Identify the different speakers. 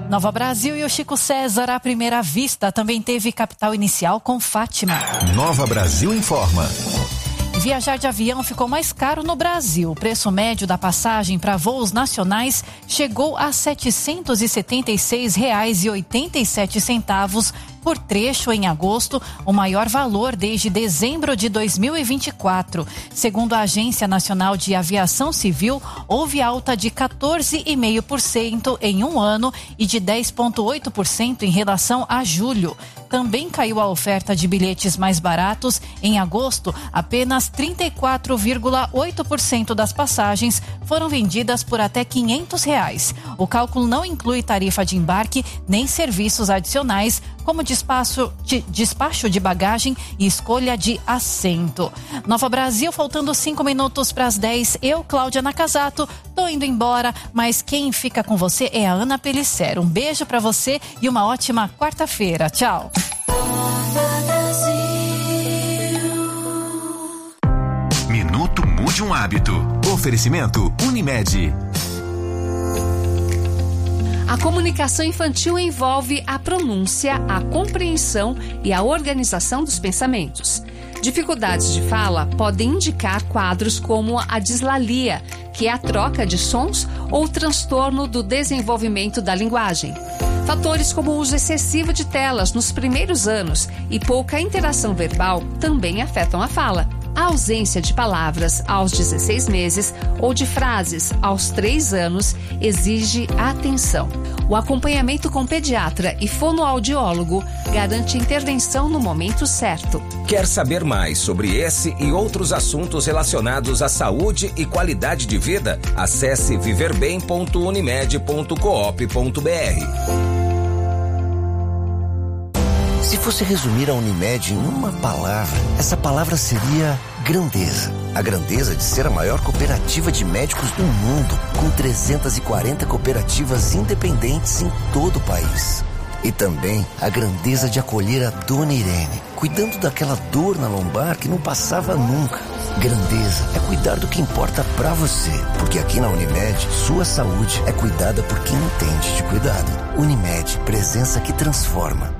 Speaker 1: Nova Brasil e o Chico César à primeira vista. Também teve Capital Inicial com Fátima.
Speaker 2: Nova Brasil informa.
Speaker 1: Viajar de avião ficou mais caro no Brasil. O preço médio da passagem para voos nacionais chegou a R$ 776,87 por trecho em agosto, o maior valor desde dezembro de 2024. Segundo a Agência Nacional de Aviação Civil, houve alta de 14,5% em um ano e de 10,8% em relação a julho. Também caiu a oferta de bilhetes mais baratos. Em agosto, apenas 34,8% das passagens foram vendidas por até R$ 500. O cálculo não inclui tarifa de embarque nem serviços adicionais, como despacho de bagagem e escolha de assento. Nova Brasil, faltando 5 minutos para as 10. Eu, Cláudia Nakazato, tô indo embora, mas quem fica com você é a Ana Pellicer. Um beijo para você e uma ótima quarta-feira. Tchau.
Speaker 2: Minuto Mude um Hábito. Oferecimento Unimed.
Speaker 3: A comunicação infantil envolve a pronúncia, a compreensão e a organização dos pensamentos. Dificuldades de fala podem indicar quadros como a dislalia, que é a troca de sons, ou o transtorno do desenvolvimento da linguagem. Fatores como o uso excessivo de telas nos primeiros anos e pouca interação verbal também afetam a fala. A ausência de palavras aos 16 meses ou de frases aos 3 anos exige atenção. O acompanhamento com pediatra e fonoaudiólogo garante intervenção no momento certo.
Speaker 4: Quer saber mais sobre esse e outros assuntos relacionados à saúde e qualidade de vida? Acesse viverbem.unimed.coop.br.
Speaker 5: Se fosse resumir a Unimed em uma palavra, essa palavra seria grandeza. A grandeza de ser a maior cooperativa de médicos do mundo, com 340 cooperativas independentes em todo o país. E também a grandeza de acolher a Dona Irene, cuidando daquela dor na lombar que não passava nunca. Grandeza é cuidar do que importa pra você, porque aqui na Unimed, sua saúde é cuidada por quem entende de cuidado. Unimed, presença que transforma.